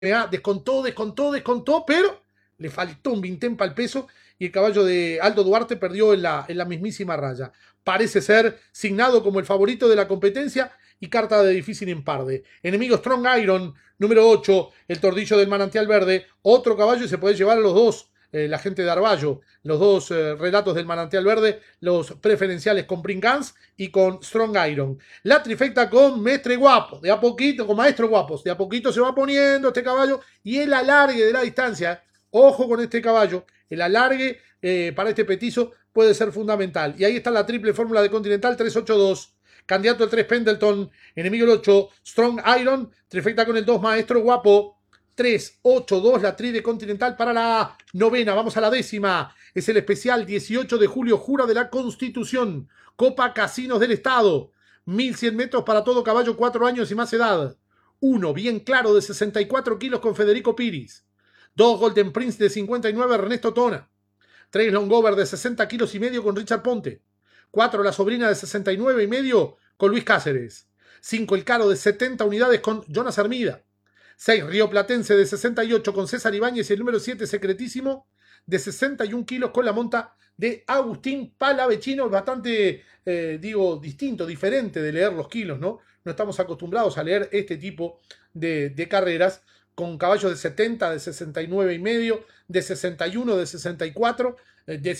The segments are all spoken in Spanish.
descontó, pero le faltó un vintén para el peso y el caballo de Aldo Duarte perdió en la mismísima raya. Parece ser signado como el favorito de la competencia y carta de difícil emparde. Enemigo Strong Iron, número 8, el tordillo del manantial verde, otro caballo y se puede llevar a los dos. La gente de Arballo, los dos relatos del manantial verde, los preferenciales con Brincans y con Strong Iron. La trifecta con Mestre Guapo, de a poquito, con Maestro Guapos, de a poquito se va poniendo este caballo y el alargue de la distancia. Ojo con este caballo, el alargue para este petizo puede ser fundamental. Y ahí está la triple fórmula de Continental 382. Candidato el 3 Pendleton, enemigo el 8 Strong Iron, trifecta con el 2 Maestro Guapo. 3, 8, 2, la tri de Continental para la novena. Vamos a la décima. Es el especial 18 de julio, Jura de la Constitución. Copa Casinos del Estado. 1100 metros para todo caballo, 4 años y más edad. 1, bien claro, de 64 kilos con Federico Piris. 2, Golden Prince de 59, Ernesto Tona. 3, Longover de 60 kilos y medio con Richard Ponte. 4, La Sobrina de 69 y medio con Luis Cáceres. 5, El Caro de 70 unidades con Jonas Hermida. 6, Río Platense de 68 con César Ibáñez y el número 7, Secretísimo, de 61 kilos con la monta de Agustín Palavecino. Bastante, distinto, diferente de leer los kilos, ¿no? No estamos acostumbrados a leer este tipo de carreras con caballos de 70, de 69 y medio, de 61, de 64, de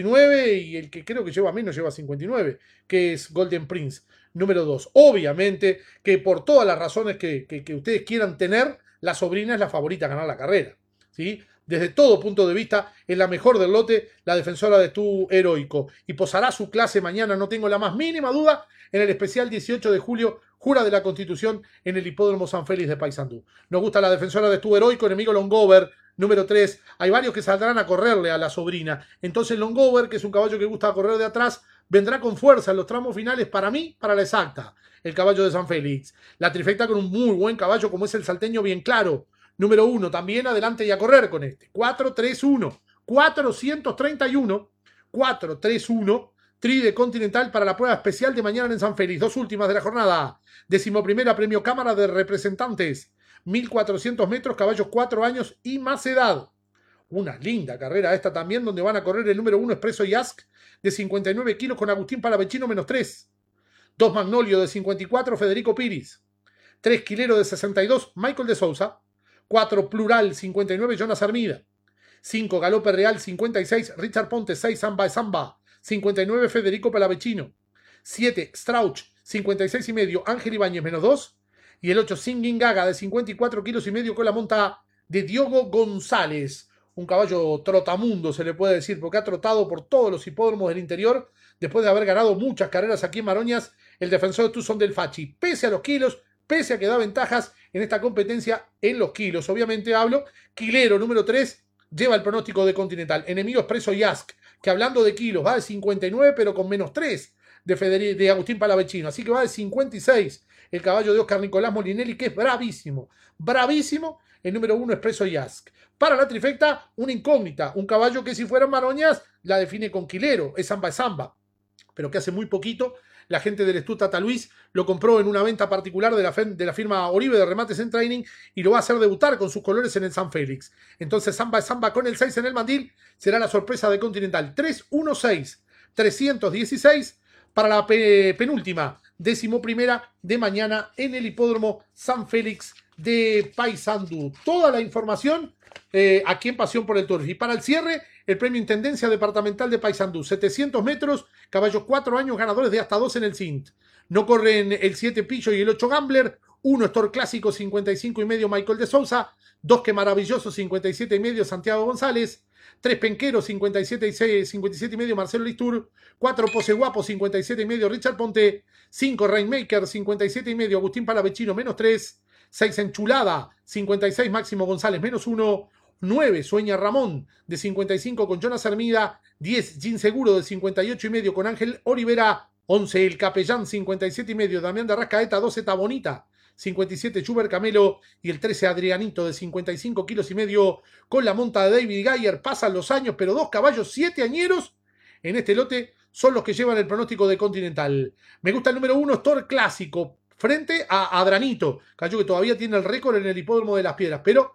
59 y el que creo que lleva menos lleva 59, que es Golden Prince. Número 2. Obviamente que por todas las razones que ustedes quieran tener, la sobrina es la favorita a ganar la carrera. ¿Sí? Desde todo punto de vista, es la mejor del lote, la defensora de Tu Heroico. Y posará su clase mañana, no tengo la más mínima duda, en el especial 18 de julio, Jura de la Constitución, en el Hipódromo San Félix de Paysandú. Nos gusta la defensora de Tu Heroico, enemigo Longover, número 3. Hay varios que saldrán a correrle a la sobrina. Entonces Longover, que es un caballo que gusta correr de atrás, vendrá con fuerza en los tramos finales para mí, para la exacta, el caballo de San Félix. La trifecta con un muy buen caballo como es el salteño bien claro. Número 1, también adelante y a correr con este. 4-3-1, 431, 4-3-1, tri de Continental para la prueba especial de mañana en San Félix. Dos últimas de la jornada. 11ª premio Cámara de Representantes. 1400 metros, caballos 4 años y más edad. Una linda carrera esta también, donde van a correr el número 1 Expreso y Ask de 59 kilos con Agustín Palavecino menos 3. 2 Magnolio de 54, Federico Piris. 3 Quilero de 62, Michael de Sousa. 4 Plural 59, Jonas Armida. 5 Galope Real 56, Richard Ponte. 6 Samba de Samba 59, Federico Palavecino. 7 Strauch 56 y medio, Ángel Ibáñez menos 2. Y el 8 Singing Gaga de 54 kilos y medio con la monta de Diogo González. Un caballo trotamundo se le puede decir, porque ha trotado por todos los hipódromos del interior después de haber ganado muchas carreras aquí en Maroñas, el defensor de Tucson del Fachi. Pese a los kilos, pese a que da ventajas en esta competencia en los kilos. Obviamente hablo, Quilero, número 3, lleva el pronóstico de Continental. Enemigo Expreso y Ask, que hablando de kilos, va de 59, pero con menos 3 de Agustín Palavecino. Así que va de 56 el caballo de Oscar Nicolás Molinelli, que es bravísimo, bravísimo, el número 1 Expreso y Ask. Para la trifecta, una incógnita, un caballo que si fueran Maroñas la define con Quilero, es Samba de Samba, pero que hace muy poquito la gente del Estú Tata Luis lo compró en una venta particular de la firma Oribe de Remates en Training y lo va a hacer debutar con sus colores en el San Félix. Entonces Samba de Samba con el 6 en el mandil será la sorpresa de Continental. 3-1-6, 316 para la penúltima, 11ª de mañana en el Hipódromo San Félix de Paysandú. Toda la información aquí en Pasión por el Turf. Y para el cierre, el premio Intendencia Departamental de Paysandú. 700 metros, caballos 4 años, ganadores de hasta 2 en el Cint. No corren el 7 Pillo y el 8 Gambler. 1 Store Clásico, 55 y medio, Michael de Sousa. 2 Que Maravilloso, 57 y medio, Santiago González. 3 Penquero, 57 y medio, Marcelo Listur. 4 Pose Guapo, 57 y medio, Richard Ponte. 5 Rainmaker, 57 y medio, Agustín Palavecino, menos 3. 6 Enchulada, 56 Máximo González, menos 1. 9 Sueña Ramón, de 55 con Jonas Hermida. 10 Gin Seguro, de 58 y medio con Ángel Olivera. 11 El Capellán, 57 y medio, Damián de Arrascaeta. 12 Tabonita, 57 Schubert Camelo. Y el 13 Adrianito, de 55 kilos y medio con la monta de David Gayer. Pasan los años, pero 2 caballos 7 añeros en este lote son los que llevan el pronóstico de Continental. Me gusta el número 1 Store Clásico. frente a Adranito. Caballo que todavía tiene el récord en el hipódromo de Las Piedras, pero